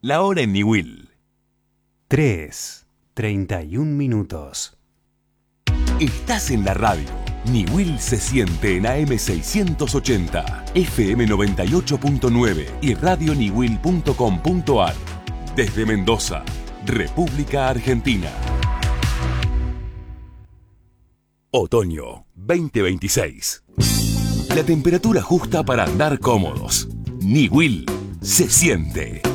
La hora en Niwil. 3:31. Estás en la radio. Niwil se siente en AM 680, FM 98.9 y radioniwil.com.ar. Desde Mendoza, República Argentina. Otoño 2026. La temperatura justa para andar cómodos. Niwil se siente.